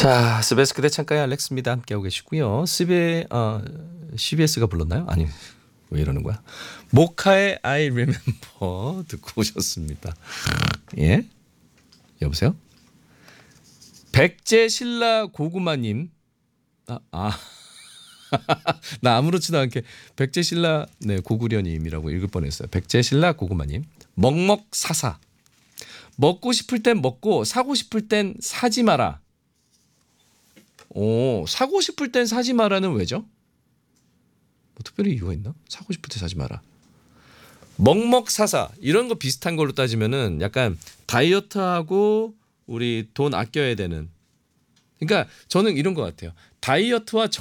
자, 스베스 그대 창가의 알렉스입니다. 함께하고 계시고요. CBS가 불렀나요? 아니, 왜 이러는 거야? 모카의 I Remember 듣고 오셨습니다. 예? 여보세요? 백제 신라 고구마님. 나 아무렇지도 않게 백제 신라 고구려님이라고 읽을 뻔했어요. 백제 신라 고구마님. 먹먹사사. 먹고 싶을 땐 먹고 사고 싶을 땐 사지 마라. 오, 사고 싶을 땐 사지 마라는 왜죠? 뭐 특별히 이유가 있나? 사고 싶을 때 사지 마라. 먹먹사사 이런 거 비슷한 걸로 따지면은 약간 다이어트하고 우리 돈 아껴야 되는. 그러니까 저는 이런 것 같아요. 다이어트와